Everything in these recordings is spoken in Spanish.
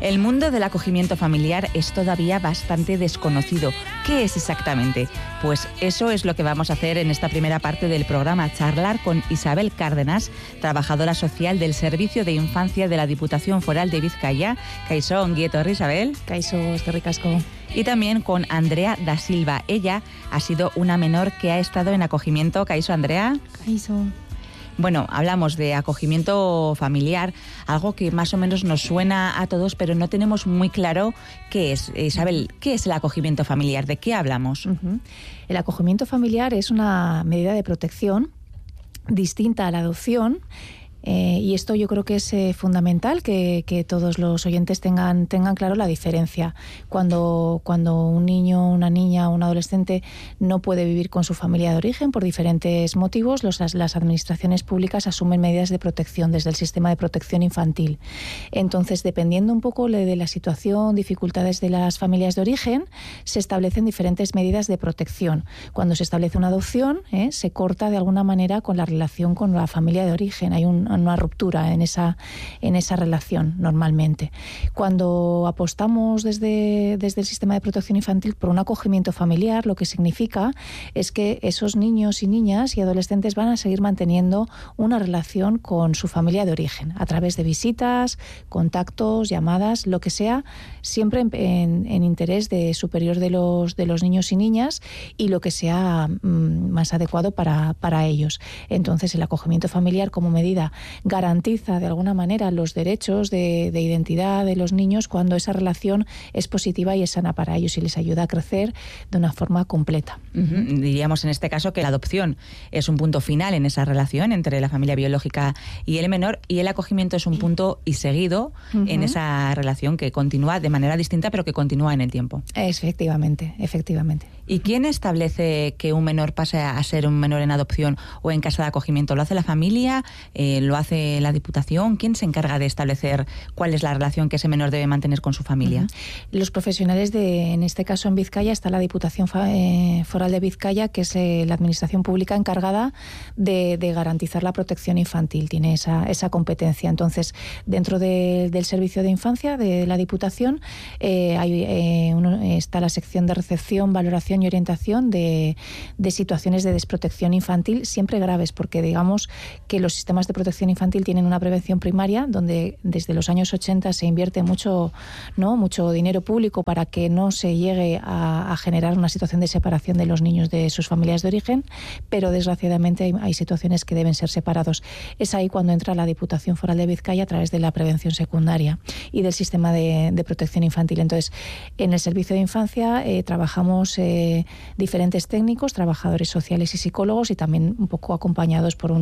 El mundo del acogimiento familiar es todavía bastante desconocido. ¿Qué es exactamente? Pues eso es lo que vamos a hacer en esta primera parte del programa, charlar con Isabel Cárdenas, trabajadora social del Servicio de Infancia de la Diputación Foral de Vizcaya. Kaixo, ongi etorri, Isabel. Kaixo, eskerrik asko. Y también con Andrea da Silva. Ella ha sido una menor que ha estado en acogimiento. Kaixo, Andrea. Kaixo. Bueno, hablamos de acogimiento familiar, algo que más o menos nos suena a todos, pero no tenemos muy claro qué es. Isabel, ¿qué es el acogimiento familiar? ¿De qué hablamos? El acogimiento familiar es una medida de protección distinta a la adopción. Y esto yo creo que es fundamental que todos los oyentes tengan claro la diferencia. Cuando un niño, una niña o un adolescente no puede vivir con su familia de origen por diferentes motivos, las administraciones públicas asumen medidas de protección desde el sistema de protección infantil. Entonces, dependiendo un poco de la situación, dificultades de las familias de origen, se establecen diferentes medidas de protección. Cuando se establece una adopción, se corta de alguna manera con la relación con la familia de origen. Hay una ruptura en esa relación normalmente. Cuando apostamos desde el sistema de protección infantil por un acogimiento familiar, lo que significa es que esos niños y niñas y adolescentes van a seguir manteniendo una relación con su familia de origen a través de visitas, contactos, llamadas, lo que sea, siempre en interés superior de los niños y niñas y lo que sea más adecuado para ellos. Entonces, el acogimiento familiar como medida garantiza de alguna manera los derechos de identidad de los niños cuando esa relación es positiva y es sana para ellos y les ayuda a crecer de una forma completa. Diríamos en este caso que la adopción es un punto final en esa relación entre la familia biológica y el menor, y el acogimiento es un punto y seguido en esa relación que continúa de manera distinta pero que continúa en el tiempo. Efectivamente. ¿Y quién establece que un menor pase a ser un menor en adopción o en casa de acogimiento? ¿Lo hace la familia? ¿Lo hace la Diputación? ¿Quién se encarga de establecer cuál es la relación que ese menor debe mantener con su familia? Los profesionales en este caso en Vizcaya, está la Diputación Foral de Vizcaya, que es la administración pública encargada de garantizar la protección infantil. Tiene esa competencia. Entonces, dentro del Servicio de Infancia de la Diputación está la sección de recepción, valoración y orientación de situaciones de desprotección infantil, siempre graves, porque digamos que los sistemas de protección infantil tienen una prevención primaria donde desde los años 80 se invierte mucho dinero público para que no se llegue a generar una situación de separación de los niños de sus familias de origen, pero desgraciadamente hay situaciones que deben ser separados. Es ahí cuando entra la Diputación Foral de Vizcaya a través de la prevención secundaria y del sistema de protección infantil. Entonces, en el Servicio de Infancia trabajamos diferentes técnicos, trabajadores sociales y psicólogos, y también un poco acompañados por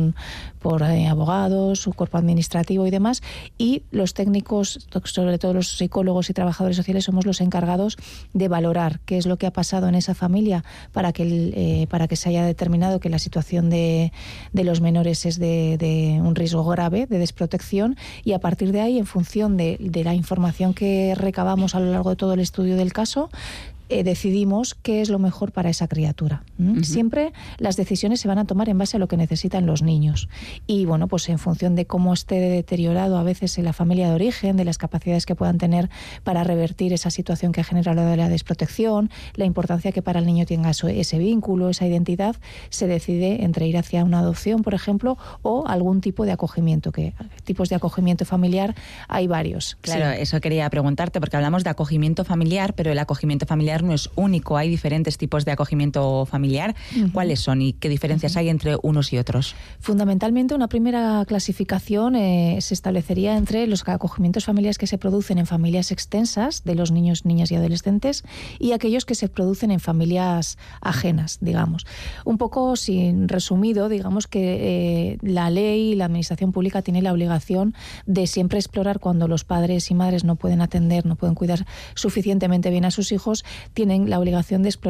abogados, su cuerpo administrativo y demás, y los técnicos, sobre todo los psicólogos y trabajadores sociales, somos los encargados de valorar qué es lo que ha pasado en esa familia para que se haya determinado que la situación de los menores es de un riesgo grave de desprotección, y a partir de ahí, en función de la información que recabamos a lo largo de todo el estudio del caso, decidimos qué es lo mejor para esa criatura. Siempre las decisiones se van a tomar en base a lo que necesitan los niños. Y bueno, pues en función de cómo esté deteriorado a veces en la familia de origen, de las capacidades que puedan tener para revertir esa situación que ha generado la desprotección, la importancia que para el niño tenga ese vínculo, esa identidad, se decide entre ir hacia una adopción, por ejemplo, o algún tipo de acogimiento, que tipos de acogimiento familiar hay varios. Claro, sí. Eso quería preguntarte, porque hablamos de acogimiento familiar, pero el acogimiento familiar no es único, hay diferentes tipos de acogimiento familiar. ¿Cuáles son y qué diferencias hay entre unos y otros? Fundamentalmente, una primera clasificación se establecería entre los acogimientos familiares que se producen en familias extensas de los niños, niñas y adolescentes, y aquellos que se producen en familias ajenas, digamos. Un poco, sin resumido, digamos que la ley y la administración pública tiene la obligación de siempre explorar, cuando los padres y madres no pueden atender, no pueden cuidar suficientemente bien a sus hijos, tienen la obligación de explorar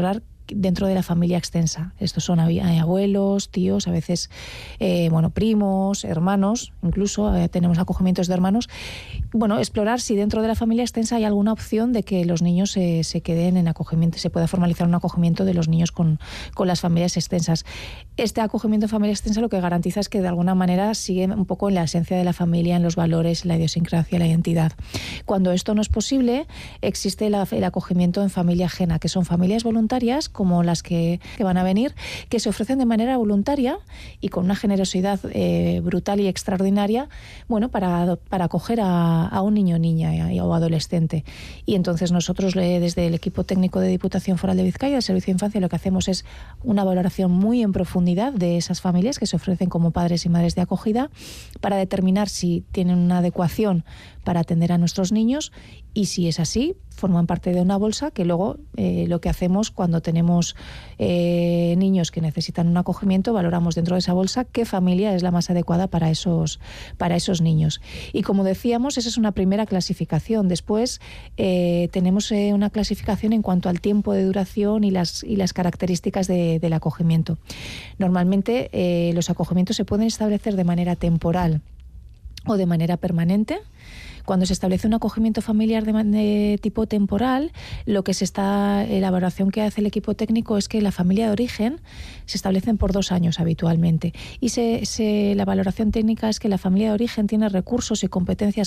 dentro de la familia extensa. Estos son hay abuelos, tíos, a veces primos, hermanos, incluso tenemos acogimientos de hermanos. Bueno, explorar si dentro de la familia extensa hay alguna opción de que los niños se queden en acogimiento, se pueda formalizar un acogimiento de los niños con las familias extensas. Este acogimiento en familia extensa lo que garantiza es que de alguna manera sigue un poco en la esencia de la familia, en los valores, la idiosincrasia, la identidad. Cuando esto no es posible, existe el acogimiento en familia ajena, que son familias voluntarias como las que van a venir, que se ofrecen de manera voluntaria y con una generosidad brutal y extraordinaria, bueno, para acoger a un niño, niña o adolescente. Y entonces nosotros desde el equipo técnico de Diputación Foral de Vizcaya, del Servicio de Infancia, lo que hacemos es una valoración muy en profundidad de esas familias que se ofrecen como padres y madres de acogida para determinar si tienen una adecuación para atender a nuestros niños, y si es así, forman parte de una bolsa que luego lo que hacemos cuando tenemos niños que necesitan un acogimiento, valoramos dentro de esa bolsa qué familia es la más adecuada para esos niños. Y como decíamos, esa es una primera clasificación. Después tenemos una clasificación en cuanto al tiempo de duración y las características del acogimiento. Normalmente los acogimientos se pueden establecer de manera temporal o de manera permanente. Cuando se establece un acogimiento familiar de tipo temporal, la valoración que hace el equipo técnico es que la familia de origen se establecen por 2 años habitualmente. Y la valoración técnica es que la familia de origen tiene recursos y competencias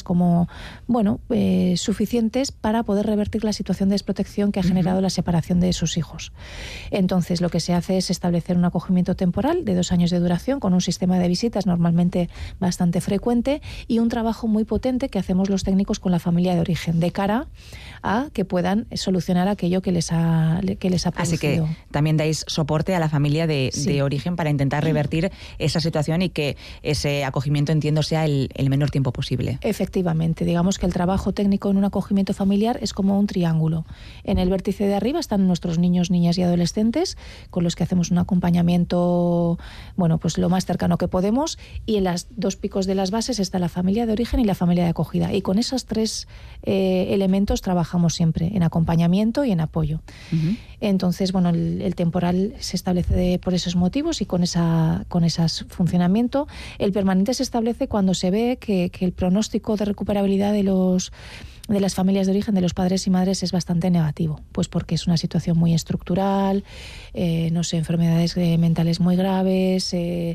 suficientes para poder revertir la situación de desprotección que ha generado la separación de sus hijos. Entonces, lo que se hace es establecer un acogimiento temporal de 2 años de duración con un sistema de visitas normalmente bastante frecuente y un trabajo muy potente que hacemos los técnicos con la familia de origen de cara a que puedan solucionar aquello que les ha producido. Así que también dais soporte a la familia de origen para intentar revertir esa situación y que ese acogimiento, entiendo, sea el menor tiempo posible. Efectivamente, digamos que el trabajo técnico en un acogimiento familiar es como un triángulo. En el vértice de arriba están nuestros niños, niñas y adolescentes con los que hacemos un acompañamiento, pues lo más cercano que podemos, y en las 2 picos de las bases está la familia de origen y la familia de acogida. Y con esos 3 elementos trabajamos siempre, en acompañamiento y en apoyo. Entonces, el temporal se establece por esos motivos y con ese funcionamiento. El permanente se establece cuando se ve que el pronóstico de recuperabilidad de las familias de origen, de los padres y madres, es bastante negativo, pues porque es una situación muy estructural, enfermedades mentales muy graves,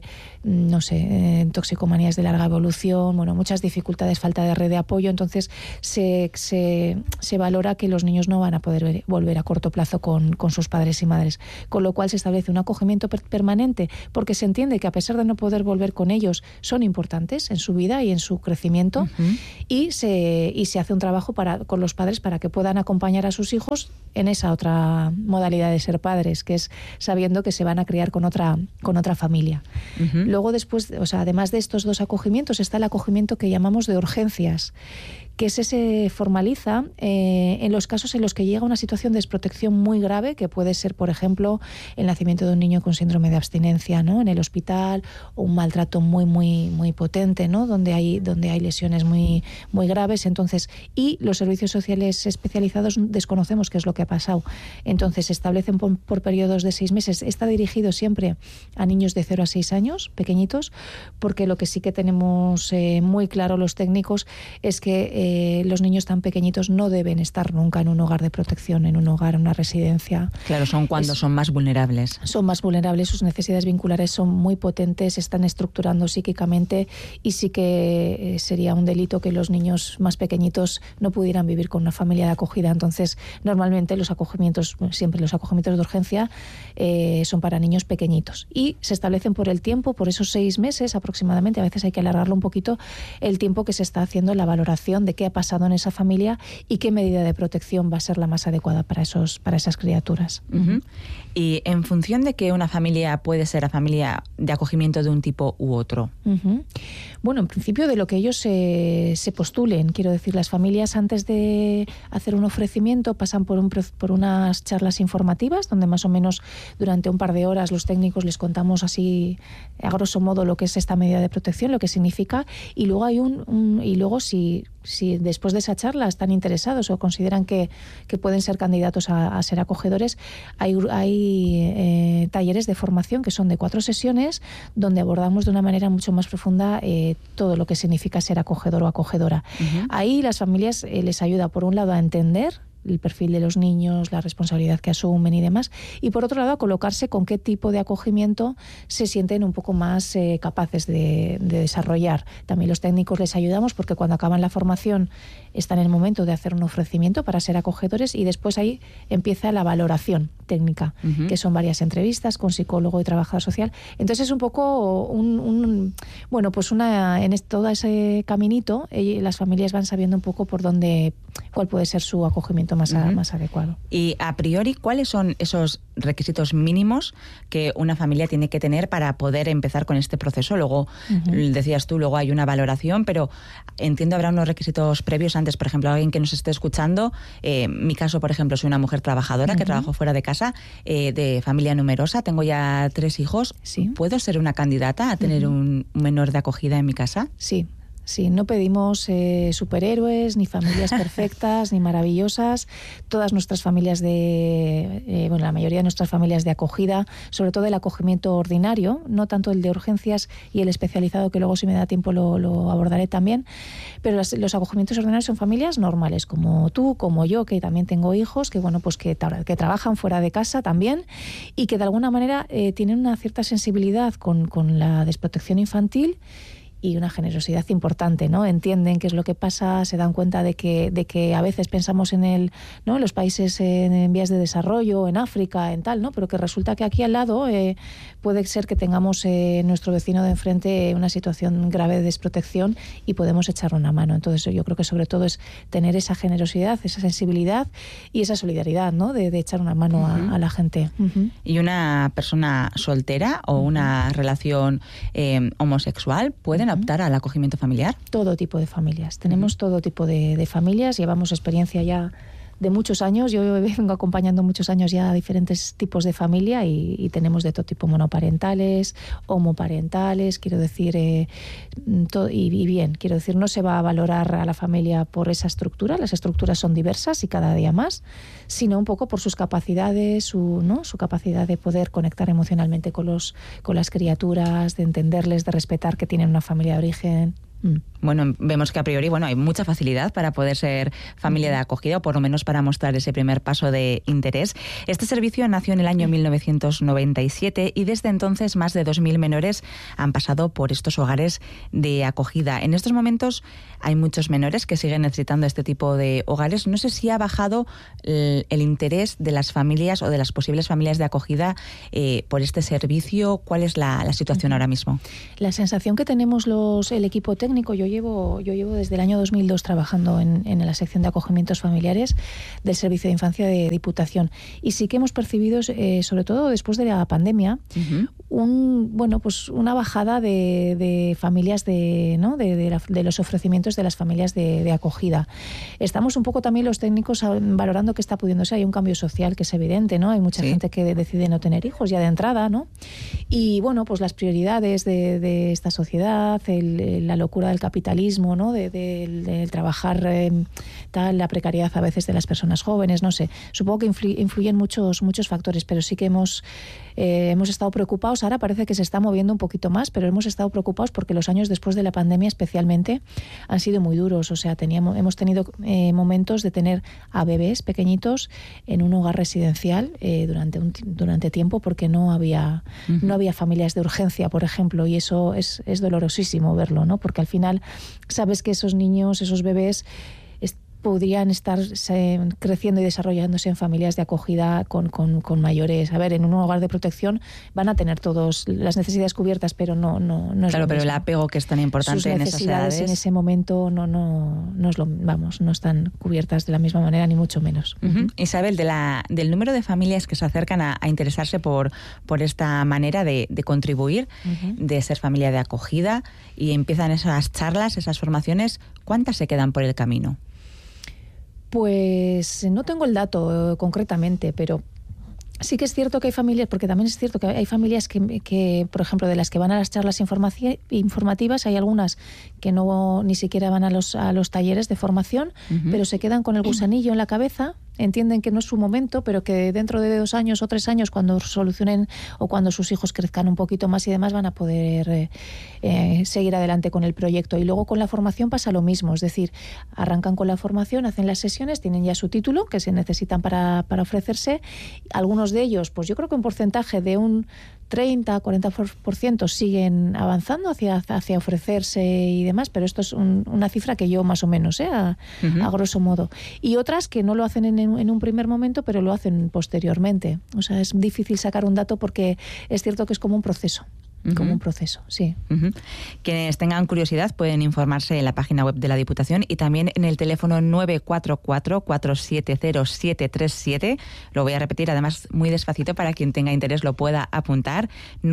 toxicomanías de larga evolución, muchas dificultades, falta de red de apoyo. Entonces se valora que los niños no van a poder volver a corto plazo con sus padres y madres, con lo cual se establece un acogimiento permanente, porque se entiende que a pesar de no poder volver con ellos, son importantes en su vida y en su crecimiento, y se hace un trabajo con los padres para que puedan acompañar a sus hijos en esa otra modalidad de ser padres, que es sabiendo que se van a criar con otra familia. Luego después, además de estos 2 acogimientos, está el acogimiento que llamamos de urgencias, que se formaliza en los casos en los que llega una situación de desprotección muy grave, que puede ser, por ejemplo, el nacimiento de un niño con síndrome de abstinencia, en el hospital, o un maltrato muy, muy, muy potente, donde hay lesiones muy, muy graves. Entonces, y los servicios sociales especializados desconocemos qué es lo que ha pasado. Entonces, se establecen por periodos de 6 meses. Está dirigido siempre a niños de 0 a 6 años, pequeñitos, porque lo que sí que tenemos muy claro los técnicos es que los niños tan pequeñitos no deben estar nunca en un hogar de protección, en un hogar, en una residencia. Claro, son cuando son más vulnerables. Son más vulnerables, sus necesidades vinculares son muy potentes, se están estructurando psíquicamente, y sí que sería un delito que los niños más pequeñitos no pudieran vivir con una familia de acogida. Entonces, normalmente siempre los acogimientos de urgencia son para niños pequeñitos y se establecen por el tiempo, por esos 6 meses aproximadamente. A veces hay que alargarlo un poquito, el tiempo que se está haciendo la valoración de qué ha pasado en esa familia y qué medida de protección va a ser la más adecuada para esas criaturas. Y en función de que una familia puede ser la familia de acogimiento de un tipo u otro. En principio de lo que ellos se postulen. Quiero decir, las familias antes de hacer un ofrecimiento pasan por unas charlas informativas donde más o menos durante un par de horas los técnicos les contamos así a grosso modo lo que es esta medida de protección, lo que significa, y luego hay si si después de esa charla están interesados o consideran que pueden ser candidatos a ser acogedores, hay talleres de formación que son de 4 sesiones donde abordamos de una manera mucho más profunda todo lo que significa ser acogedor o acogedora. Uh-huh. Ahí las familias les ayuda, por un lado, a entender el perfil de los niños, la responsabilidad que asumen y demás, y por otro lado a colocarse con qué tipo de acogimiento se sienten un poco más capaces de desarrollar. También los técnicos les ayudamos porque cuando acaban la formación están en el momento de hacer un ofrecimiento para ser acogedores y después ahí empieza la valoración técnica, uh-huh. que son varias entrevistas con psicólogo y trabajador social. Entonces es un poco en todo ese caminito las familias van sabiendo un poco cuál puede ser su acogimiento más adecuado. Y a priori, ¿cuáles son esos requisitos mínimos que una familia tiene que tener para poder empezar con este proceso? Luego, decías tú, luego hay una valoración, pero entiendo habrá unos requisitos previos antes. Por ejemplo, alguien que nos esté escuchando, mi caso, por ejemplo, soy una mujer trabajadora que trabajo fuera de casa, de familia numerosa, tengo ya 3 hijos. ¿Sí? ¿Puedo ser una candidata a tener un menor de acogida en mi casa? Sí. Sí, no pedimos superhéroes, ni familias perfectas, ni maravillosas. Todas nuestras familias la mayoría de nuestras familias de acogida, sobre todo el acogimiento ordinario, no tanto el de urgencias y el especializado, que luego si me da tiempo lo abordaré también, pero los acogimientos ordinarios son familias normales, como tú, como yo, que también tengo hijos, que trabajan fuera de casa también y que de alguna manera tienen una cierta sensibilidad con la desprotección infantil y una generosidad importante, ¿no? Entienden qué es lo que pasa, se dan cuenta de que a veces pensamos en los países en vías de desarrollo, en África, en tal, ¿no? Pero que resulta que aquí al lado puede ser que tengamos nuestro vecino de enfrente una situación grave de desprotección y podemos echarle una mano. Entonces yo creo que sobre todo es tener esa generosidad, esa sensibilidad y esa solidaridad, ¿no? De echar una mano a la gente. Uh-huh. ¿Y una persona soltera o una relación homosexual pueden optar al acogimiento familiar? Todo tipo de familias. Tenemos todo tipo de familias. Llevamos experiencia ya de muchos años. Yo vengo acompañando muchos años ya a diferentes tipos de familia y tenemos de todo tipo, monoparentales, homoparentales, quiero decir, quiero decir, no se va a valorar a la familia por esa estructura, las estructuras son diversas y cada día más, sino un poco por sus capacidades, su capacidad de poder conectar emocionalmente con las criaturas, de entenderles, de respetar que tienen una familia de origen. Bueno, vemos que a priori hay mucha facilidad para poder ser familia de acogida, o por lo menos para mostrar ese primer paso de interés. Este servicio nació en el año 1997 y desde entonces más de 2.000 menores han pasado por estos hogares de acogida. En estos momentos hay muchos menores que siguen necesitando este tipo de hogares. No sé si ha bajado el interés de las familias o de las posibles familias de acogida por este servicio. ¿Cuál es la situación ahora mismo? La sensación que tenemos el equipo técnico, yo llevo desde el año 2002 trabajando en la sección de acogimientos familiares del Servicio de Infancia de Diputación, y sí que hemos percibido, sobre todo después de la pandemia, una bajada de familias de los ofrecimientos de las familias de acogida. Estamos un poco también los técnicos valorando qué está pudiendo ser. Hay un cambio social que es evidente, ¿no? Hay mucha gente que decide no tener hijos ya de entrada, ¿no? Y las prioridades de esta sociedad, la locura del capitalismo, ¿no? Del trabajar, la precariedad a veces de las personas jóvenes, no sé. Supongo que influyen muchos factores, pero sí que hemos estado preocupados. Ahora parece que se está moviendo un poquito más, pero hemos estado preocupados porque los años después de la pandemia especialmente han sido muy duros. O sea, hemos tenido momentos de tener a bebés pequeñitos en un hogar residencial durante tiempo porque no había familias de urgencia, por ejemplo, y eso es dolorosísimo verlo, ¿no? Porque al final sabes que esos niños, esos bebés podrían estar creciendo y desarrollándose en familias de acogida con mayores. A ver, en un hogar de protección van a tener todos las necesidades cubiertas, pero no es claro, lo pero mismo. El apego que es tan importante Sus en esas edades, en ese momento no están cubiertas de la misma manera, ni mucho menos. Isabel, del número de familias que se acercan a interesarse por esta manera de contribuir, de ser familia de acogida, y empiezan esas charlas, esas formaciones, ¿cuántas se quedan por el camino? Pues no tengo el dato concretamente, pero Sí que es cierto que hay familias, porque también es cierto que hay familias que, por ejemplo, de las que van a las charlas informativas, hay algunas que no ni siquiera van a los talleres de formación, pero se quedan con el gusanillo en la cabeza, entienden que no es su momento, pero que dentro de 2 años o 3 años, cuando solucionen o cuando sus hijos crezcan un poquito más y demás, van a poder seguir adelante con el proyecto. Y luego con la formación pasa lo mismo, es decir, arrancan con la formación, hacen las sesiones, tienen ya su título que se necesitan para ofrecerse. Algunos de ellos, pues yo creo que un porcentaje de un 30-40% siguen avanzando hacia ofrecerse y demás, pero esto es una cifra que yo más o menos, a grosso modo. Y otras que no lo hacen en un primer momento, pero lo hacen posteriormente. O sea, es difícil sacar un dato porque es cierto que es como un proceso. Como un proceso, sí. Quienes tengan curiosidad pueden informarse en la página web de la Diputación y también en el teléfono 944-470-737. Lo voy a repetir, además muy despacito para quien tenga interés lo pueda apuntar.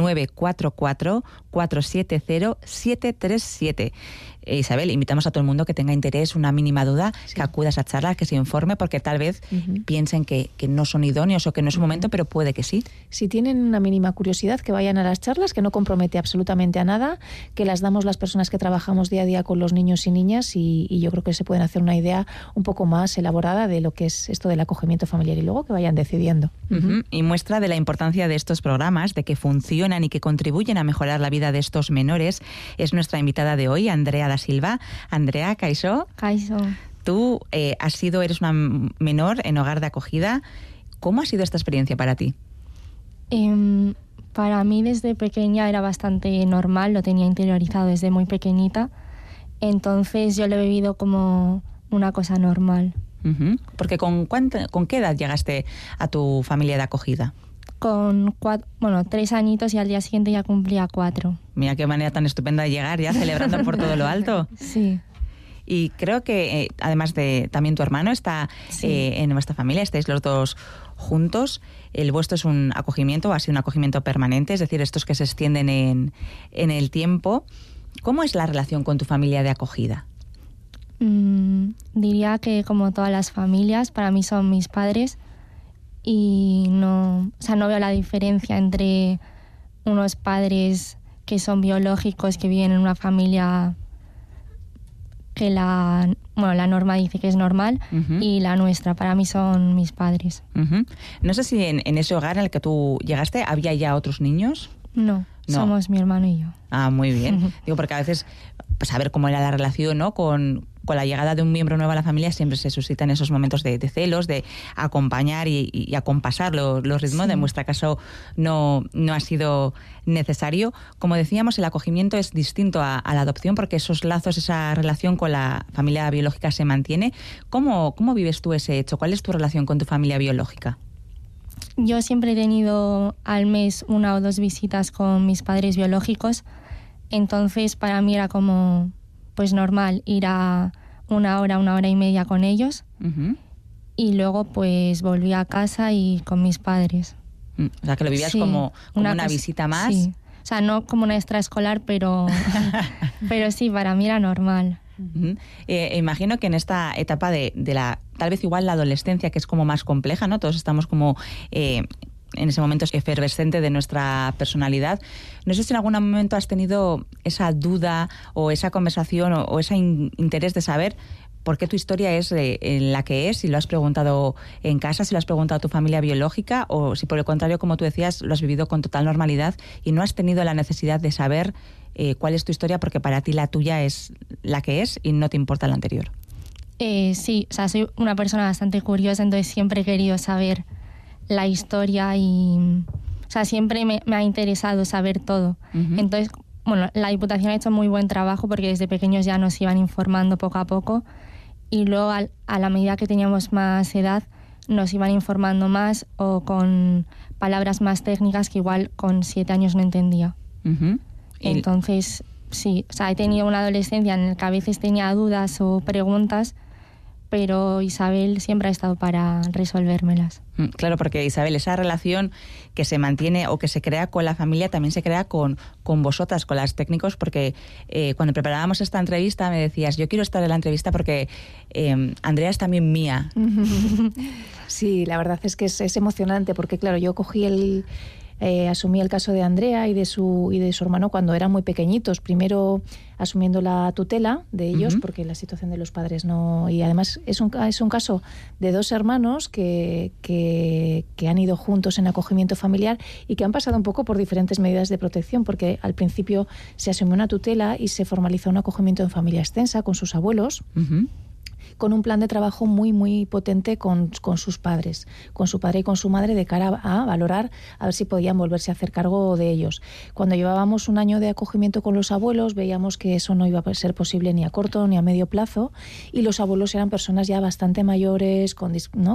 944-470-737. Isabel, invitamos a todo el mundo que tenga interés, una mínima duda, que acuda a esa charla, que se informe, porque tal vez piensen que no son idóneos o que no es su momento, pero puede que sí. Si tienen una mínima curiosidad, que vayan a las charlas, que no compromete absolutamente a nada, que las damos las personas que trabajamos día a día con los niños y niñas y yo creo que se pueden hacer una idea un poco más elaborada de lo que es esto del acogimiento familiar y luego que vayan decidiendo. Y muestra de la importancia de estos programas, de que funcionan y que contribuyen a mejorar la vida de estos menores, es nuestra invitada de hoy, Andrea da Silva. Andrea, kaixo. Kaixo. Tú eres una menor en hogar de acogida. ¿Cómo ha sido esta experiencia para ti? Para mí desde pequeña era bastante normal, lo tenía interiorizado desde muy pequeñita. Entonces yo lo he vivido como una cosa normal. Porque ¿con qué edad llegaste a tu familia de acogida? Con 3 añitos y al día siguiente ya cumplía 4. Mira qué manera tan estupenda de llegar ya celebrando por todo lo alto. Sí. Y creo que además de también tu hermano está en vuestra familia, estáis los dos juntos. El vuestro es un acogimiento, ha sido un acogimiento permanente, es decir, estos que se extienden en el tiempo. ¿Cómo es la relación con tu familia de acogida? Diría que como todas las familias, para mí son mis padres. Y no veo la diferencia entre unos padres que son biológicos, que viven en una familia que la norma dice que es normal, y la nuestra. Para mí son mis padres. No sé si en ese hogar en el que tú llegaste había ya otros niños. No, somos mi hermano y yo. Ah, muy bien. Digo, porque a veces saber cómo era la relación, ¿no?, con la llegada de un miembro nuevo a la familia siempre se suscitan esos momentos de celos, de acompañar y acompasar los ritmos. Sí. En vuestro caso no ha sido necesario. Como decíamos, el acogimiento es distinto a la adopción porque esos lazos, esa relación con la familia biológica se mantiene. ¿Cómo vives tú ese hecho? ¿Cuál es tu relación con tu familia biológica? Yo siempre he tenido al mes 1 o 2 visitas con mis padres biológicos. Entonces para mí era como pues normal ir a 1 hora y media con ellos. Y luego pues volví a casa y con mis padres. O sea, que lo vivías como una visita más. Sí. O sea, no como una extraescolar, pero sí, para mí era normal. Imagino que en esta etapa de la, tal vez igual la adolescencia, que es como más compleja, ¿no? Todos estamos como en ese momento efervescente de nuestra personalidad. No sé si en algún momento has tenido esa duda o esa conversación o ese interés de saber por qué tu historia es la que es, si lo has preguntado en casa, si lo has preguntado a tu familia biológica o si por el contrario, como tú decías, lo has vivido con total normalidad y no has tenido la necesidad de saber cuál es tu historia porque para ti la tuya es la que es y no te importa la anterior. Sí, o sea, soy una persona bastante curiosa, entonces siempre he querido saber la historia y, o sea, siempre me ha interesado saber todo. Entonces, la Diputación ha hecho muy buen trabajo porque desde pequeños ya nos iban informando poco a poco y luego a la medida que teníamos más edad nos iban informando más o con palabras más técnicas que igual con 7 años no entendía. Entonces, sí, o sea, he tenido una adolescencia en la que a veces tenía dudas o preguntas, pero Isabel siempre ha estado para resolvérmelas. Claro, porque Isabel, esa relación que se mantiene o que se crea con la familia también se crea con vosotras, con las técnicos, porque cuando preparábamos esta entrevista me decías, yo quiero estar en la entrevista porque Andrea es también mía. Sí, la verdad es que es emocionante porque, claro, yo cogí asumí el caso de Andrea y de su hermano cuando eran muy pequeñitos. Primero asumiendo la tutela de ellos, porque la situación de los padres no... Y además es un caso de dos hermanos que han ido juntos en acogimiento familiar y que han pasado un poco por diferentes medidas de protección, porque al principio se asumió una tutela y se formalizó un acogimiento en familia extensa con sus abuelos. Con un plan de trabajo muy, muy potente con sus padres, con su padre y con su madre, de cara a valorar a ver si podían volverse a hacer cargo de ellos. Cuando llevábamos un año de acogimiento con los abuelos, veíamos que eso no iba a ser posible ni a corto ni a medio plazo, y los abuelos eran personas ya bastante mayores, con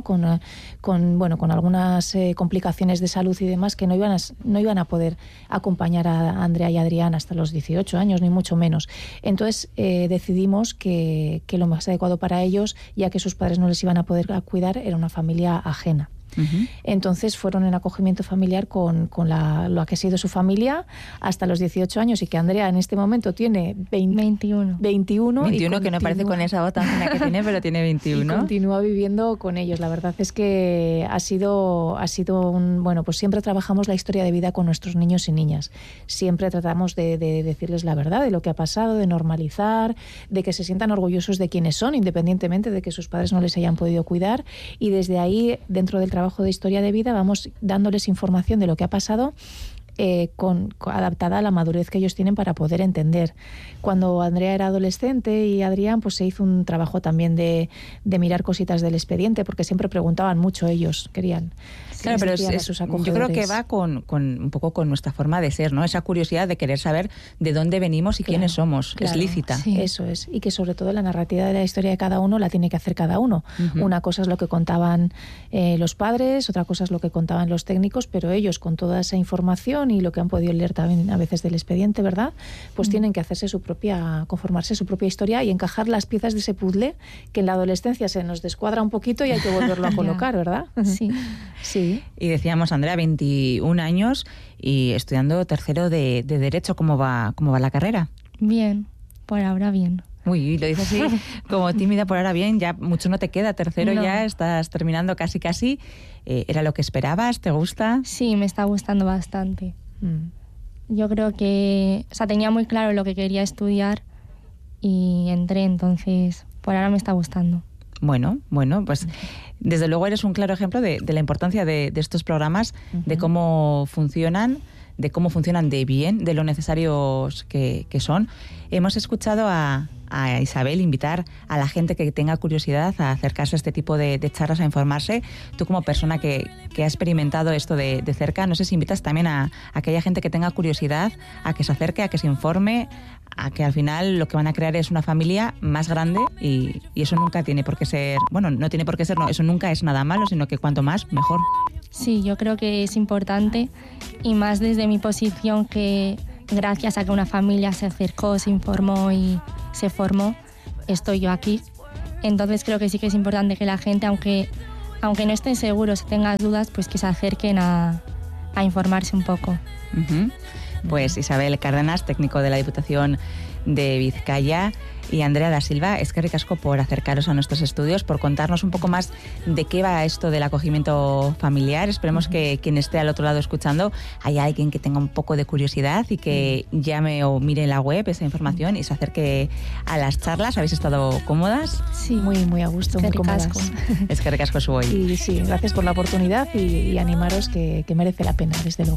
algunas complicaciones de salud y demás, que no iban a poder acompañar a Andrea y a Adrián hasta los 18 años, ni mucho menos. Entonces decidimos que lo más adecuado para ellos, ya que sus padres no les iban a poder cuidar, era una familia ajena. Entonces fueron en acogimiento familiar con lo que ha sido su familia hasta los 18 años, y que Andrea en este momento tiene 21 que no parece con esa voz tan fina que tiene, pero tiene 21. Y continúa viviendo con ellos. La verdad es que ha sido pues siempre trabajamos la historia de vida con nuestros niños y niñas. Siempre tratamos de decirles la verdad de lo que ha pasado, de normalizar, de que se sientan orgullosos de quienes son, independientemente de que sus padres no les hayan podido cuidar, y desde ahí, dentro del trabajo de historia de vida, vamos dándoles información de lo que ha pasado, adaptada a la madurez que ellos tienen para poder entender. Cuando Andrea era adolescente y Adrián, pues se hizo un trabajo también de mirar cositas del expediente, porque siempre preguntaban mucho ellos, querían. Claro, pero yo creo que va con un poco con nuestra forma de ser, ¿no? Esa curiosidad de querer saber de dónde venimos y quiénes somos. Claro, es lícita. Sí. Eso es. Y que sobre todo la narrativa de la historia de cada uno la tiene que hacer cada uno. Una cosa es lo que contaban los padres, otra cosa es lo que contaban los técnicos, pero ellos, con toda esa información y lo que han podido leer también a veces del expediente, ¿verdad? Pues tienen que hacerse conformarse su propia historia y encajar las piezas de ese puzzle que en la adolescencia se nos descuadra un poquito y hay que volverlo a colocar, ¿verdad? Sí. Sí. Y decíamos, Andrea, 21 años y estudiando tercero de Derecho. ¿Cómo va la carrera? Bien, por ahora bien. Uy, lo dices así como tímida, por ahora bien, ya mucho no te queda, tercero no. Ya estás terminando casi. ¿Era lo que esperabas? ¿Te gusta? Sí, me está gustando bastante. Yo creo que, tenía muy claro lo que quería estudiar y entré, entonces por ahora me está gustando. Bueno, pues desde luego eres un claro ejemplo de la importancia de estos programas, de cómo funcionan de bien, de lo necesarios que son. Hemos escuchado a Isabel invitar a la gente que tenga curiosidad a acercarse a este tipo de charlas, a informarse. Tú, como persona que ha experimentado esto de cerca, no sé si invitas también a aquella gente que tenga curiosidad a que se acerque, a que se informe, a que al final lo que van a crear es una familia más grande, y eso nunca tiene por qué ser, no tiene por qué ser, eso nunca es nada malo, sino que cuanto más, mejor. Sí, yo creo que es importante, y más desde mi posición, que gracias a que una familia se acercó, se informó y se formó, estoy yo aquí. Entonces creo que sí que es importante que la gente, aunque no estén seguros, tengan dudas, pues que se acerquen a informarse un poco. Pues Isabel Cárdenas, técnico de la Diputación de Vizcaya, y Andrea da Silva, eskerrik asko por acercaros a nuestros estudios, por contarnos un poco más de qué va esto del acogimiento familiar. Esperemos que quien esté al otro lado escuchando haya alguien que tenga un poco de curiosidad y que llame o mire en la web esa información y se acerque a las charlas. ¿Habéis estado cómodas? Sí, muy a gusto, muy cómodas. Eskerrik asko zuoi. Y sí, gracias por la oportunidad y animaros, que merece la pena, desde luego.